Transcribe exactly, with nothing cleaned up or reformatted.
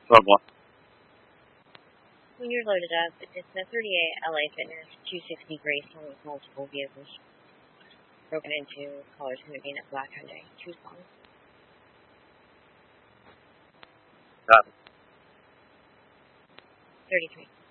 twelve one. When you're loaded up, it's a thirty-eight L A Fitness two sixty Grayson with multiple vehicles broken into. Caller's going to be in a black Hyundai Tucson. Copy. thirty-three.